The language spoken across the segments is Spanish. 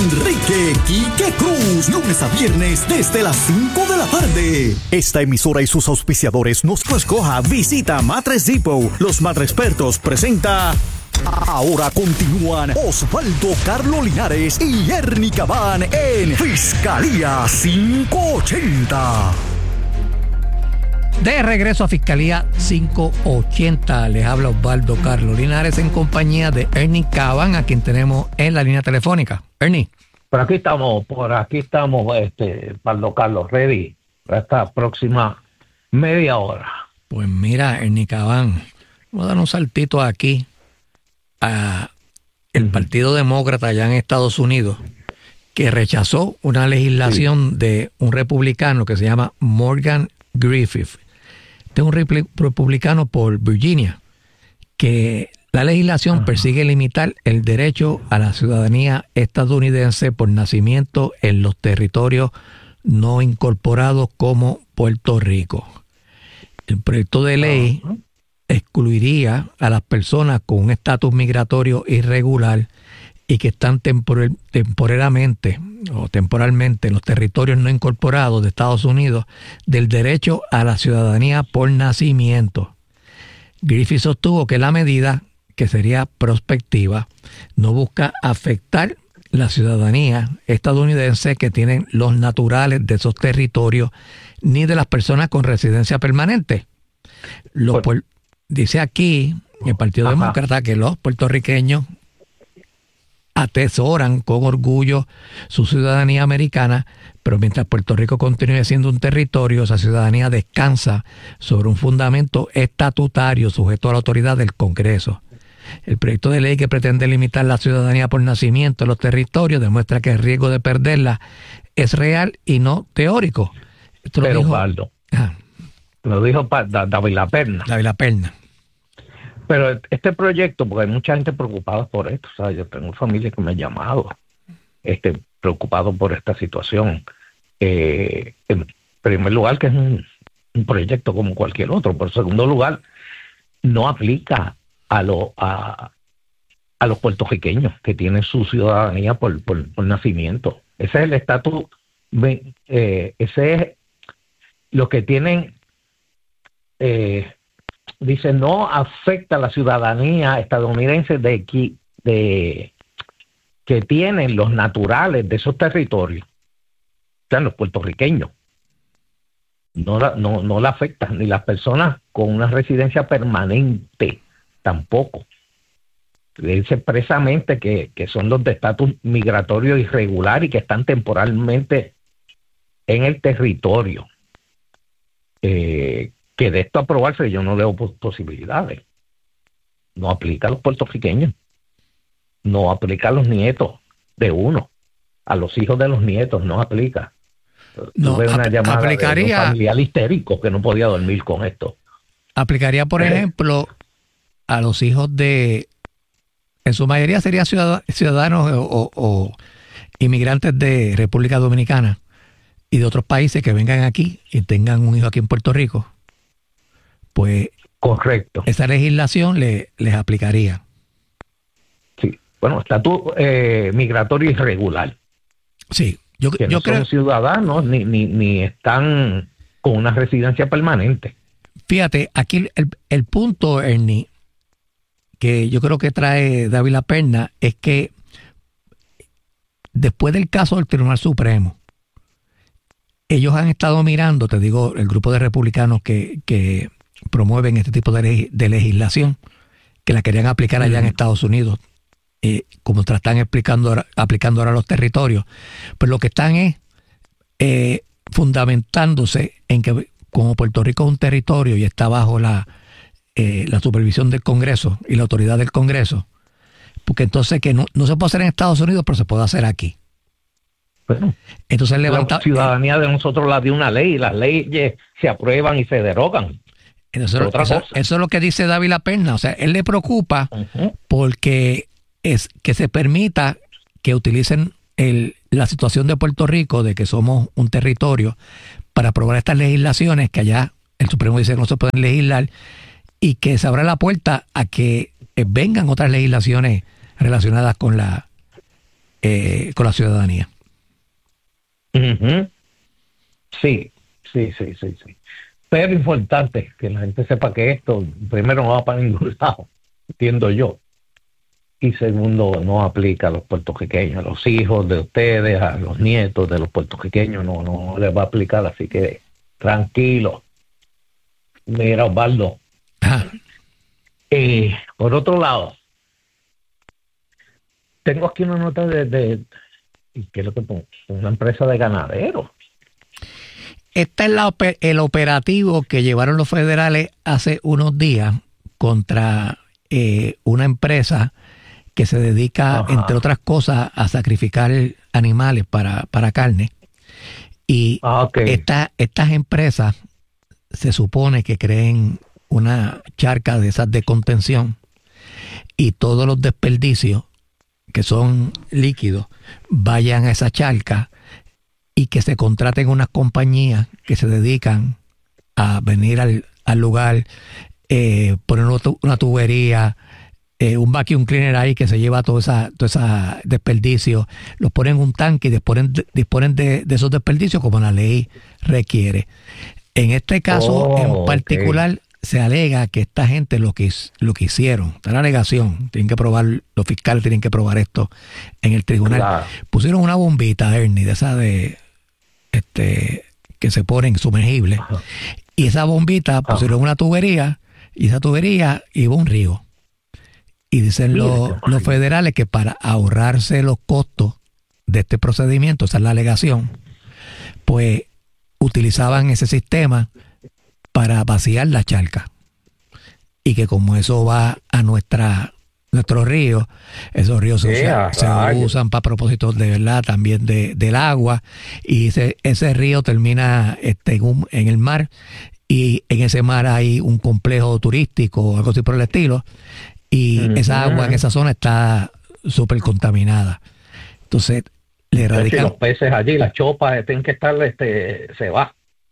Enrique Quique Cruz, lunes a viernes desde las 5 de la tarde. Esta emisora y sus auspiciadores nos escoja. Visita Matres Depot. Los Matrespertos presenta. Ahora continúan Osvaldo Carlos Linares y Ernie Cabán en Fiscalía 580. De regreso a Fiscalía 580, les habla Osvaldo Carlos Linares en compañía de Ernie Cabán, a quien tenemos en la línea telefónica. Ernie. Por aquí estamos, Osvaldo Carlos, ready para esta próxima media hora. Pues mira, Ernie Cabán, vamos a dar un saltito aquí a el Partido Demócrata allá en Estados Unidos, que rechazó una legislación de un republicano que se llama Morgan Griffith. Este es un republicano por Virginia, que la legislación persigue limitar el derecho a la ciudadanía estadounidense por nacimiento en los territorios no incorporados como Puerto Rico. El proyecto de ley excluiría a las personas con un estatus migratorio irregular y que están temporalmente en los territorios no incorporados de Estados Unidos del derecho a la ciudadanía por nacimiento. Griffith sostuvo que la medida, que sería prospectiva, no busca afectar la ciudadanía estadounidense que tienen los naturales de esos territorios ni de las personas con residencia permanente. Dice aquí el Partido Demócrata que los puertorriqueños atesoran con orgullo su ciudadanía americana, pero mientras Puerto Rico continúe siendo un territorio, esa ciudadanía descansa sobre un fundamento estatutario sujeto a la autoridad del Congreso. El proyecto de ley que pretende limitar la ciudadanía por nacimiento en los territorios demuestra que el riesgo de perderla es real y no teórico. Pero Osvaldo, lo dijo David Laperna. Pero este proyecto, porque hay mucha gente preocupada por esto, o sea, yo tengo familia que me ha llamado preocupado por esta situación. En primer lugar, que es un proyecto como cualquier otro. Por segundo lugar, no aplica a los puertorriqueños que tienen su ciudadanía por nacimiento. Ese es el estatus, ese es lo que tienen. Dice, no afecta a la ciudadanía estadounidense que tienen los naturales de esos territorios, o sea, los puertorriqueños. No la afectan, ni las personas con una residencia permanente tampoco. Dice expresamente que son los de estatus migratorio irregular y que están temporalmente en el territorio. Que de esto aprobarse yo no veo posibilidades. No aplica a los puertorriqueños, no aplica a los nietos de uno, a los hijos de los nietos, no aplica. Tuve una llamada de un familiar histérico que no podía dormir con esto. Aplicaría, por ejemplo, a los hijos de, en su mayoría serían ciudadanos o inmigrantes de República Dominicana y de otros países que vengan aquí y tengan un hijo aquí en Puerto Rico. Pues correcto, esa legislación les aplicaría. Sí, bueno, estatus migratorio irregular. Sí, yo no creo son ciudadanos ni están con una residencia permanente. Fíjate, aquí el punto, Ernie, que yo creo que trae David Laperna es que después del caso del Tribunal Supremo, ellos han estado mirando, te digo, el grupo de republicanos que promueven este tipo de legislación, que la querían aplicar allá en Estados Unidos, como te la están aplicando ahora a los territorios. Pero lo que están es fundamentándose en que como Puerto Rico es un territorio y está bajo la supervisión del Congreso y la autoridad del Congreso, porque entonces que no se puede hacer en Estados Unidos, pero se puede hacer aquí. Bueno, entonces la ciudadanía de nosotros la de una ley, y las leyes se aprueban y se derogan. Eso es lo que dice David Laperna. O sea, él le preocupa porque es que se permita que utilicen la situación de Puerto Rico, de que somos un territorio, para aprobar estas legislaciones que allá el Supremo dice que no se pueden legislar, y que se abra la puerta a que vengan otras legislaciones relacionadas con con la ciudadanía. Uh-huh. Sí. Pero importante que la gente sepa que esto, primero, no va para ningún lado, entiendo yo. Y segundo, no aplica a los puertorriqueños, a los hijos de ustedes, a los nietos de los puertorriqueños, no les va a aplicar, así que tranquilo. Mira, Osvaldo. Por otro lado, tengo aquí una nota ¿qué es lo que pongo? Una empresa de ganaderos. Este es el operativo que llevaron los federales hace unos días contra una empresa que se dedica, entre otras cosas, a sacrificar animales para carne. Y estas empresas se supone que creen una charca de esas de contención y todos los desperdicios que son líquidos vayan a esa charca y que se contraten unas compañías que se dedican a venir al lugar, poner una tubería, un vacuum cleaner ahí que se lleva todo esa desperdicio, los ponen en un tanque y disponen de esos desperdicios como la ley requiere. En este caso en particular se alega que esta gente lo que hicieron, está la alegación, tienen que probar, los fiscales tienen que probar esto en el tribunal. Claro. Pusieron una bombita, Ernie, de esa que se ponen sumergibles, y esa bombita pusieron una tubería, y esa tubería iba a un río. Y dicen los federales que para ahorrarse los costos de este procedimiento, esa es la alegación, pues utilizaban ese sistema para vaciar la charca. Y que como eso va a nuestros ríos, esos ríos se usan para propósitos de verdad también del agua, y ese río termina en el mar, y en ese mar hay un complejo turístico o algo así por el estilo, y esa agua en esa zona está súper contaminada. Entonces le erradican los peces allí, las chopas tienen que estar, se va.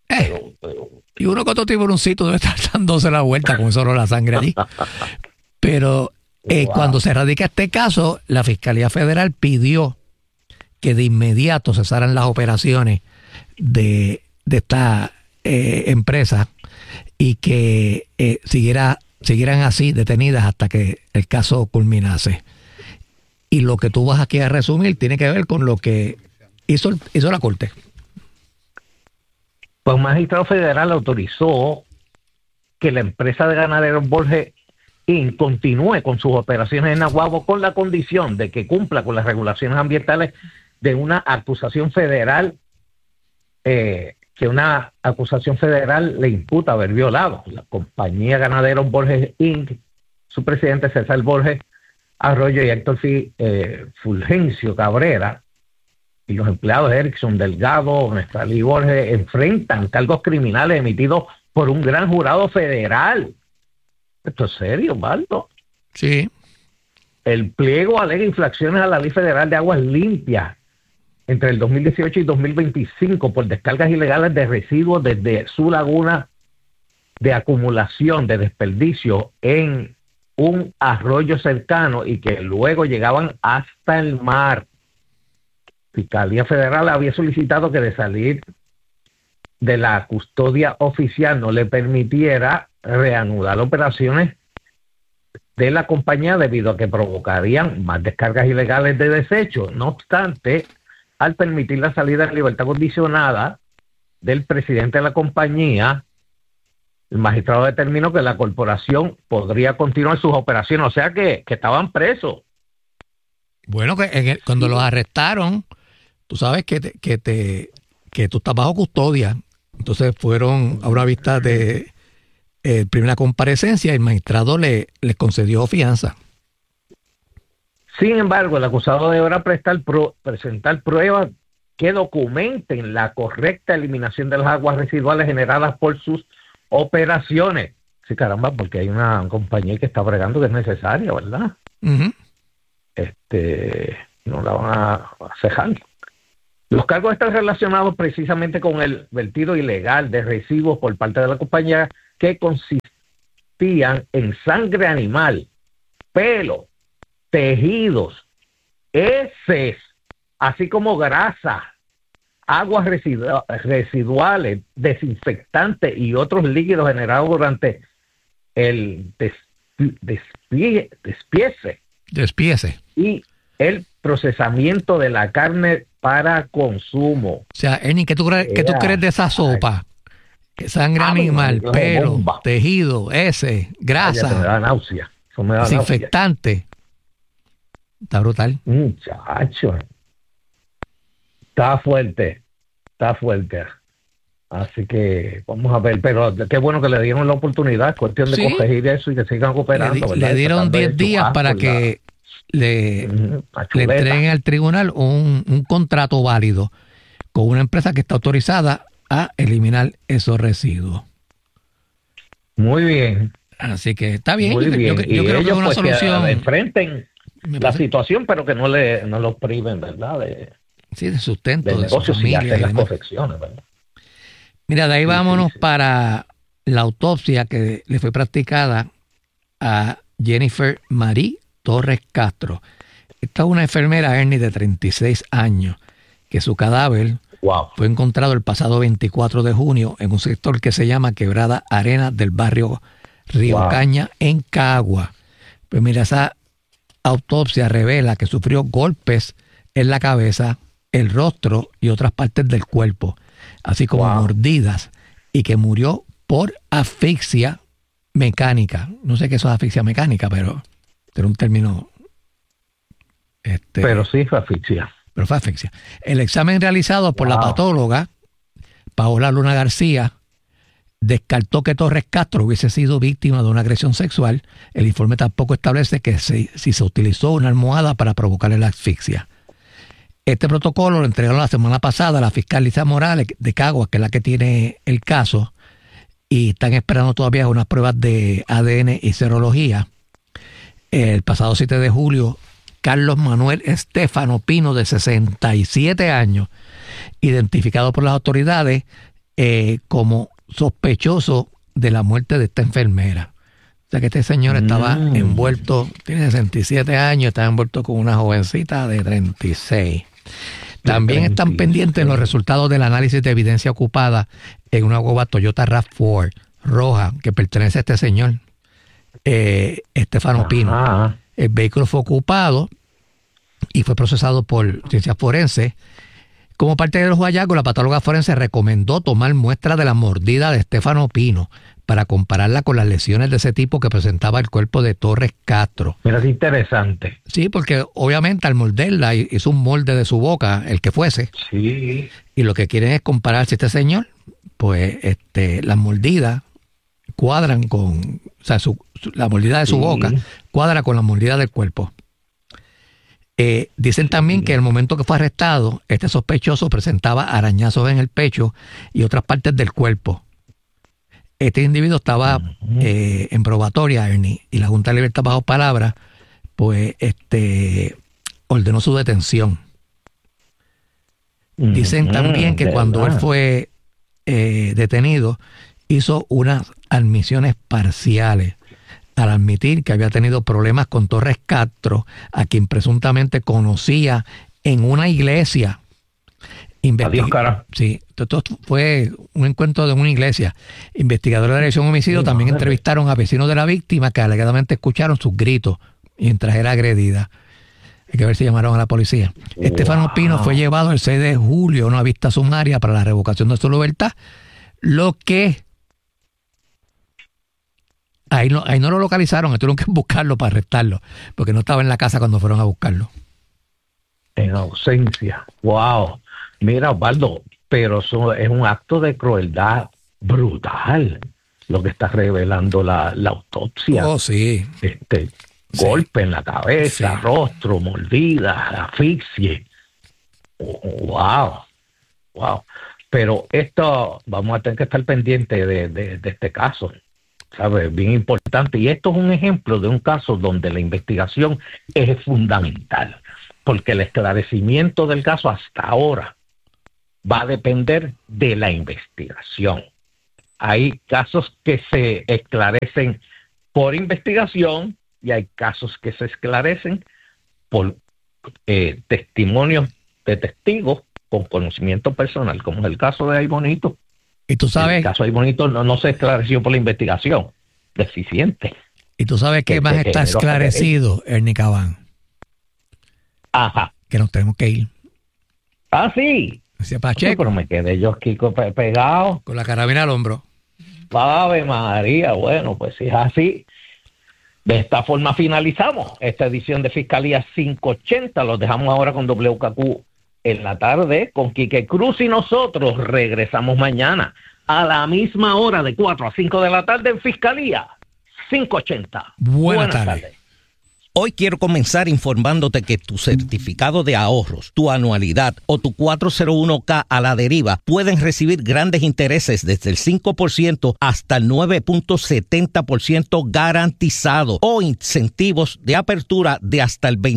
Y uno con otro tiburoncito debe estar dándose la vuelta con eso la sangre allí. Pero cuando se radica este caso, la Fiscalía Federal pidió que de inmediato cesaran las operaciones de esta empresa y que siguieran así detenidas hasta que el caso culminase. Y lo que tú vas aquí a resumir tiene que ver con lo que hizo la Corte. Pues un magistrado federal autorizó que la empresa de ganaderos Borges Inc. continúe con sus operaciones en Naguabo con la condición de que cumpla con las regulaciones ambientales de una acusación federal, que una acusación federal le imputa haber violado. La compañía Ganaderos Borges Inc., su presidente César Borges Arroyo y Héctor Fulgencio Cabrera, y los empleados Erickson Delgado, Nestalí Borges, enfrentan cargos criminales emitidos por un gran jurado federal. ¿Esto es serio, Baldo? Sí. El pliego alega infracciones a la Ley Federal de Aguas Limpias entre el 2018 y 2025 por descargas ilegales de residuos desde su laguna de acumulación de desperdicio en un arroyo cercano y que luego llegaban hasta el mar. Fiscalía Federal había solicitado que de salir de la custodia oficial no le permitiera reanudar operaciones de la compañía debido a que provocarían más descargas ilegales de desechos. No obstante, al permitir la salida en libertad condicionada del presidente de la compañía, el magistrado determinó que la corporación podría continuar sus operaciones, o sea que estaban presos. Bueno, cuando los arrestaron, tú sabes que tú estás bajo custodia. Entonces fueron a una vista de primera comparecencia y el magistrado les concedió fianza. Sin embargo, el acusado deberá presentar pruebas que documenten la correcta eliminación de las aguas residuales generadas por sus operaciones. Sí, caramba, porque hay una compañía que está bregando que es necesaria, ¿verdad? Uh-huh. No la van a cejar. Los cargos están relacionados precisamente con el vertido ilegal de residuos por parte de la compañía que consistían en sangre animal, pelo, tejidos, heces así como grasa, aguas residuales, desinfectantes y otros líquidos generados durante el despiece y el procesamiento de la carne para consumo. O sea, Ernie, ¿qué tú crees de esa sopa? Sangre animal, pelo, bomba, tejido, grasa. Me da náusea. Eso me da desinfectante. Náusea. Está brutal. Muchacho. Está fuerte. Así que vamos a ver, pero qué bueno que le dieron la oportunidad, es cuestión de corregir eso y que sigan cooperando. Le dieron 10 días para que le entreguen al tribunal un contrato válido con una empresa que está autorizada a eliminar esos residuos. Muy bien. Así que está bien. Muy bien. Yo creo que es una solución. Que enfrenten la situación, pero que no los priven, ¿verdad? De sustento, de negocios y hacer las correcciones, ¿verdad? Mira, de ahí vámonos para la autopsia que le fue practicada a Jennifer Marie Torres Castro. Esta es una enfermera, Ernie, de 36 años, que su cadáver fue encontrado el pasado 24 de junio en un sector que se llama Quebrada Arena del barrio Río Caña, en Cagua. Pues mira, esa autopsia revela que sufrió golpes en la cabeza, el rostro y otras partes del cuerpo, así como mordidas, y que murió por asfixia mecánica. No sé qué eso es asfixia mecánica, pero era un término... pero sí fue asfixia. Pero fue asfixia. El examen realizado por la patóloga Paola Luna García descartó que Torres Castro hubiese sido víctima de una agresión sexual. El informe tampoco establece que si se utilizó una almohada para provocarle la asfixia. Este protocolo lo entregaron la semana pasada a la fiscal Lisa Morales de Caguas, que es la que tiene el caso, y están esperando todavía unas pruebas de ADN y serología. El pasado 7 de julio, Carlos Manuel Estefano Pino, de 67 años, identificado por las autoridades como sospechoso de la muerte de esta enfermera. O sea que este señor estaba envuelto, tiene 67 años, estaba envuelto con una jovencita de 36. También están pendientes los resultados del análisis de evidencia ocupada en una guagua Toyota RAV4 roja que pertenece a este señor, Estefano Pino. El vehículo fue ocupado y fue procesado por ciencias forenses. Como parte de los hallazgos, la patóloga forense recomendó tomar muestra de la mordida de Estefano Pino para compararla con las lesiones de ese tipo que presentaba el cuerpo de Torres Castro. Mira qué interesante. Sí, porque obviamente al morderla hizo un molde de su boca, el que fuese. Sí. Y lo que quieren es comparar si este señor, pues las mordidas cuadran con, o sea, la mordida de su boca cuadra con la mordida del cuerpo. Dicen también que en el momento que fue arrestado, este sospechoso presentaba arañazos en el pecho y otras partes del cuerpo. Este individuo estaba en probatoria, Ernie, y la Junta de Libertad bajo palabra, pues ordenó su detención. Dicen también que cuando él fue detenido, hizo unas admisiones parciales al admitir que había tenido problemas con Torres Castro, a quien presuntamente conocía en una iglesia. Adiós, cara. Sí, esto fue un encuentro de una iglesia. Investigadores de la Dirección de Homicidio también entrevistaron a vecinos de la víctima que alegadamente escucharon sus gritos mientras era agredida. Hay que ver si llamaron a la policía. Estefano Pino fue llevado el 6 de julio a una vista sumaria para la revocación de su libertad, lo que ahí no lo localizaron, tuvieron que buscarlo para arrestarlo, porque no estaba en la casa cuando fueron a buscarlo. En ausencia. ¡Wow! Mira, Osvaldo, pero eso es un acto de crueldad brutal, lo que está revelando la autopsia. Oh, sí. Golpe en la cabeza, rostro, mordida, asfixia. ¡Wow! ¡Wow! Pero esto, vamos a tener que estar pendientes de este caso, ¿sabes? Bien importante. Y esto es un ejemplo de un caso donde la investigación es fundamental, porque el esclarecimiento del caso hasta ahora va a depender de la investigación. Hay casos que se esclarecen por investigación y hay casos que se esclarecen por testimonios de testigos con conocimiento personal, como es el caso de Aybonito. Y tú sabes... El caso de Aybonito no se esclareció por la investigación deficiente. Y tú sabes que más está esclarecido, Ernie Cabán. Ajá. Que nos tenemos que ir. Ah, sí. Ese Pacheco. Pero me quedé yo aquí pegado. Con la carabina al hombro. Ave María, bueno, pues si es así, de esta forma finalizamos esta edición de Fiscalía 580. Los dejamos ahora con WKQ en la tarde con Quique Cruz y nosotros regresamos mañana a la misma hora de 4 a 5 de la tarde en Fiscalía 580. Buenas tardes. Hoy quiero comenzar informándote que tu certificado de ahorros, tu anualidad o tu 401k a la deriva pueden recibir grandes intereses desde el 5% hasta el 9.70% garantizado o incentivos de apertura de hasta el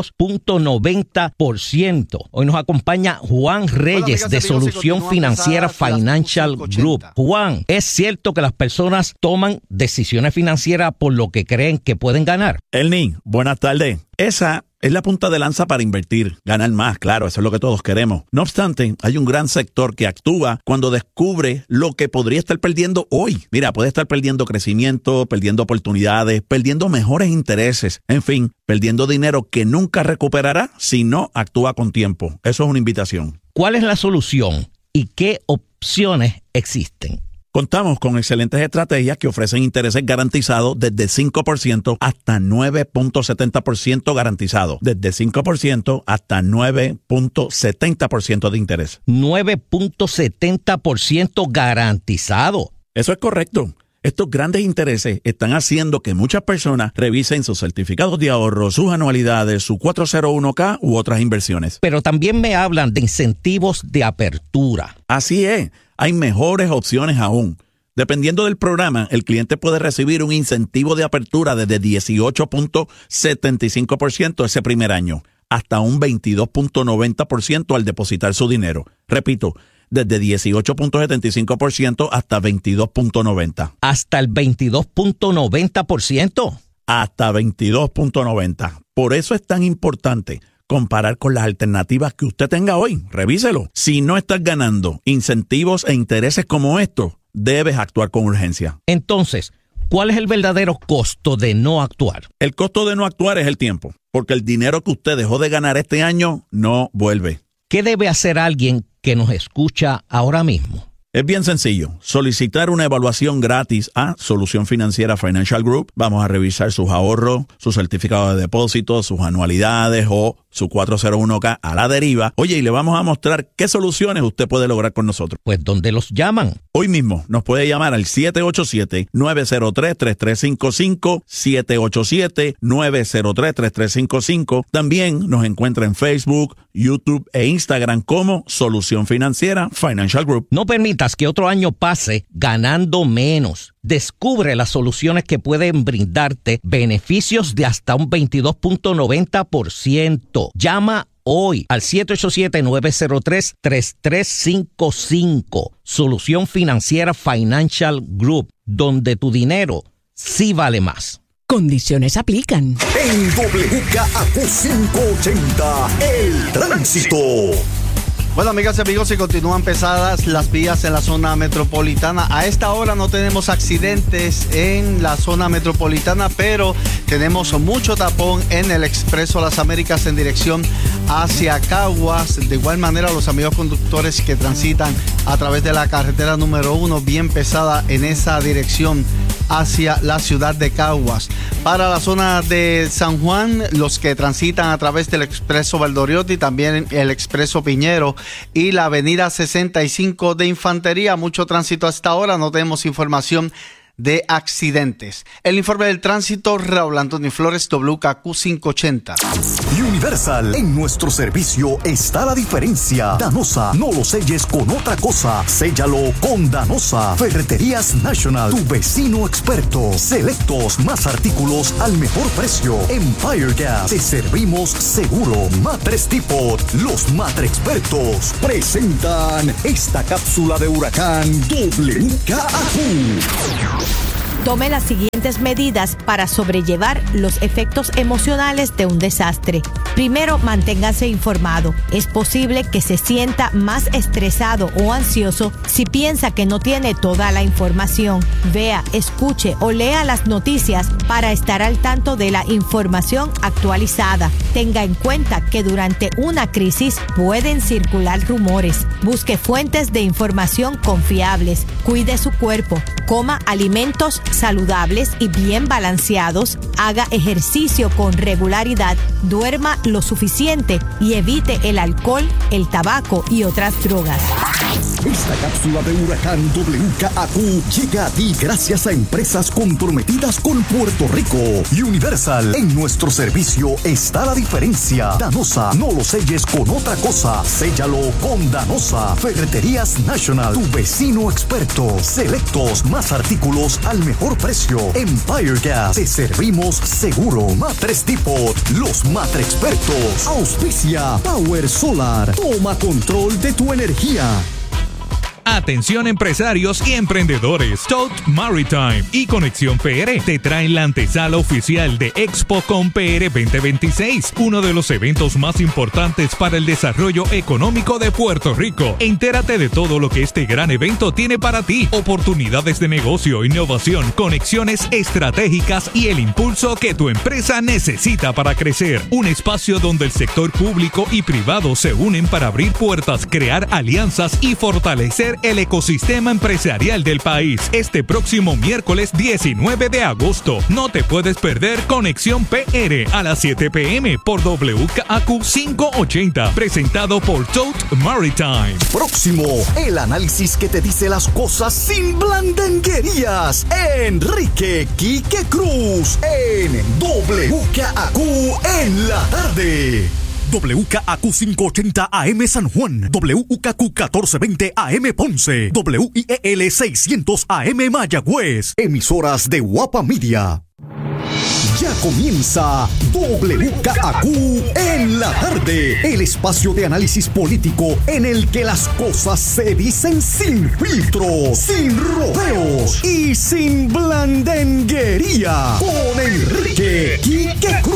22.90%. Hoy nos acompaña Juan Reyes de Solución Financiera Financial Group. Juan, ¿es cierto que las personas toman decisiones financieras por lo que creen que pueden ganar? Ernie, buenas tardes. Esa es la punta de lanza para invertir, ganar más, claro, eso es lo que todos queremos. No obstante, hay un gran sector que actúa cuando descubre lo que podría estar perdiendo hoy. Mira, puede estar perdiendo crecimiento, perdiendo oportunidades, perdiendo mejores intereses, en fin, perdiendo dinero que nunca recuperará si no actúa con tiempo. Eso es una invitación. ¿Cuál es la solución y qué opciones existen? Contamos con excelentes estrategias que ofrecen intereses garantizados desde 5% hasta 9.70% garantizado. Desde 5% hasta 9.70% de interés. 9.70% garantizado. Eso es correcto. Estos grandes intereses están haciendo que muchas personas revisen sus certificados de ahorro, sus anualidades, su 401k u otras inversiones. Pero también me hablan de incentivos de apertura. Así es. Hay mejores opciones aún. Dependiendo del programa, el cliente puede recibir un incentivo de apertura desde 18.75% ese primer año, hasta un 22.90% al depositar su dinero. Repito, desde 18.75% hasta 22.90%. ¿Hasta el 22.90%? Hasta 22.90%. Por eso es tan importante comparar con las alternativas que usted tenga hoy. Revíselo. Si no estás ganando incentivos e intereses como estos, debes actuar con urgencia. Entonces, ¿cuál es el verdadero costo de no actuar? El costo de no actuar es el tiempo, porque el dinero que usted dejó de ganar este año no vuelve. ¿Qué debe hacer alguien que nos escucha ahora mismo? Es bien sencillo. Solicitar una evaluación gratis a Solución Financiera Financial Group. Vamos a revisar sus ahorros, sus certificados de depósito, sus anualidades o su 401k a la deriva. Oye, y le vamos a mostrar qué soluciones usted puede lograr con nosotros. Pues, ¿dónde los llaman? Hoy mismo nos puede llamar al 787-903-3355, 787-903-3355. También nos encuentra en Facebook, YouTube e Instagram como Solución Financiera Financial Group. No permitas que otro año pase ganando menos. Descubre las soluciones que pueden brindarte beneficios de hasta un 22.90%. Llama hoy al 787-903-3355. Solución Financiera Financial Group, donde tu dinero sí vale más. Condiciones aplican. En WKAQ 580, el tránsito. Bueno, amigas y amigos, y continúan pesadas las vías en la zona metropolitana. A esta hora no tenemos accidentes en la zona metropolitana, pero tenemos mucho tapón en el Expreso Las Américas en dirección hacia Caguas. De igual manera, los amigos conductores que transitan a través de la carretera número 1, bien pesada en esa dirección hacia la ciudad de Caguas. Para la zona de San Juan, los que transitan a través del Expreso Valdoriotti, también el Expreso Piñero y la avenida 65 de Infantería, mucho tránsito hasta ahora, no tenemos información de accidentes. El informe del tránsito, Raúl Antonio Flores, WKQ 580. Universal, en nuestro servicio está la diferencia. Danosa, no lo selles con otra cosa, séllalo con Danosa. Ferreterías National, tu vecino experto. Selectos, más artículos al mejor precio. Empire Gas, te servimos seguro. Matres Depot, los Matre Expertos presentan esta cápsula de huracán WKAQ. Tome la siguiente siguientes medidas para sobrellevar los efectos emocionales de un desastre. Primero, manténgase informado. Es posible que se sienta más estresado o ansioso si piensa que no tiene toda la información. Vea, escuche o lea las noticias para estar al tanto de la información actualizada. Tenga en cuenta que durante una crisis pueden circular rumores. Busque fuentes de información confiables. Cuide su cuerpo. Coma alimentos saludables y bien balanceados. Haga ejercicio con regularidad. Duerma lo suficiente y evite el alcohol, el tabaco y otras drogas. Esta cápsula de huracán WKAQ llega a ti gracias a empresas comprometidas con Puerto Rico. Universal, en nuestro servicio está la diferencia. Danosa, no lo selles con otra cosa, séllalo con Danosa. Ferreterías National, tu vecino experto. Selectos, más artículos al mejor precio. Empire Gas, te servimos seguro. Matres Depot, los matre expertos. Auspicia Power Solar, toma control de tu energía. Atención empresarios y emprendedores. Tote Maritime y Conexión PR te traen la antesala oficial de ExpoCon PR 2026, uno de los eventos más importantes para el desarrollo económico de Puerto Rico. Entérate de todo lo que este gran evento tiene para ti: oportunidades de negocio, innovación, conexiones estratégicas y el impulso que tu empresa necesita para crecer. Un espacio donde el sector público y privado se unen para abrir puertas, crear alianzas y fortalecer el ecosistema empresarial del país. Este próximo miércoles 19 de agosto. No te puedes perder Conexión PR a las 7 p.m. por WKAQ 580, presentado por Tote Maritime. Próximo, el análisis que te dice las cosas sin blandenguerías. Enrique Quique Cruz en WKAQ en la tarde. WKAQ 580 AM San Juan, WKAQ 1420 AM Ponce, WIEL 600 AM Mayagüez, emisoras de Guapa Media. Ya comienza WKAQ en la tarde, el espacio de análisis político en el que las cosas se dicen sin filtros, sin rodeos y sin blandenguería. Con Enrique Quique Cruz.